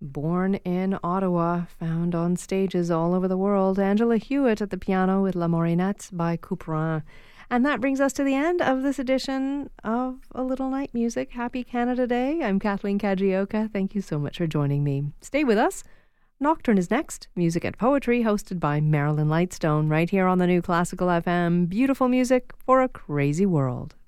Born in Ottawa, found on stages all over the world. Angela Hewitt at the piano with La Morinette by Couperin. And that brings us to the end of this edition of A Little Night Music. Happy Canada Day. I'm Kathleen Kajioka. Thank you so much for joining me. Stay with us. Nocturne is next. Music and Poetry, hosted by Marilyn Lightstone, right here on the New Classical FM. Beautiful music for a crazy world.